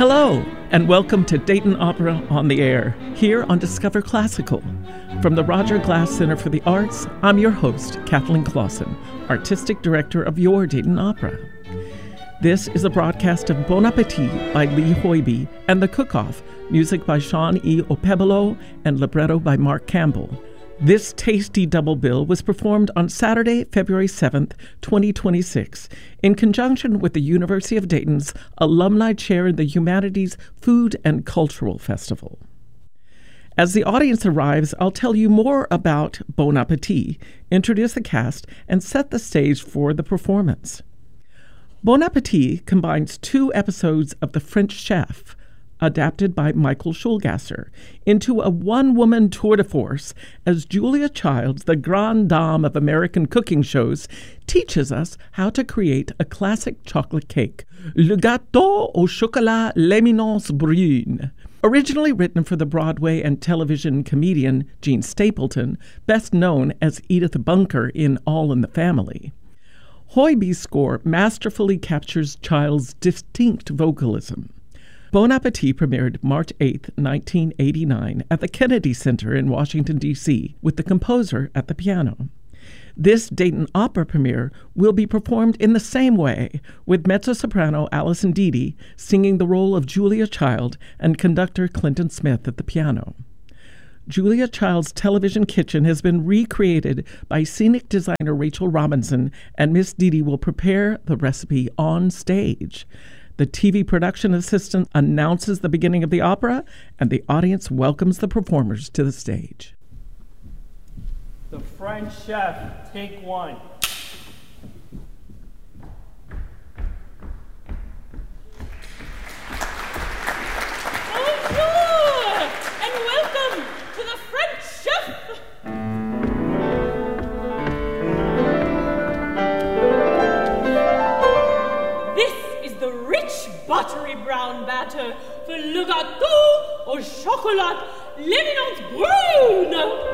Hello, and welcome to Dayton Opera on the Air, here on Discover Classical. From the Roger Glass Center for the Arts, I'm your host, Kathleen Clausen, Artistic Director of your Dayton Opera. This is a broadcast of Bon Appetit by Lee Hoiby and The Cook-Off, music by Sean E. Opebolo and libretto by Mark Campbell. This tasty double bill was performed on Saturday, February 7th, 2026, in conjunction with the University of Dayton's Alumni Chair in the Humanities Food and Cultural Festival. As the audience arrives, I'll tell you more about Bon Appetit, introduce the cast, and set the stage for the performance. Bon Appetit combines 2 episodes of The French Chef, adapted by Michael Schulgasser, into a one-woman tour de force as Julia Childs, the grande dame of American cooking shows, teaches us how to create a classic chocolate cake, Le Gâteau au chocolat l'Éminence Brune. Originally written for the Broadway and television comedian Jean Stapleton, best known as Edith Bunker in All in the Family. Hoiby's score masterfully captures Childs' distinct vocalism. Bon Appetit premiered March 8, 1989 at the Kennedy Center in Washington, D.C., with the composer at the piano. This Dayton Opera premiere will be performed in the same way, with mezzo-soprano Allison Deedy singing the role of Julia Child and conductor Clinton Smith at the piano. Julia Child's television kitchen has been recreated by scenic designer Rachel Robinson, and Miss Deedy will prepare the recipe on stage. The TV production assistant announces the beginning of the opera, and the audience welcomes the performers to the stage. The French Chef, take 1. Bonjour, and welcome to the French Chef. Buttery brown batter for le gâteau au chocolat l'Éminence Brune.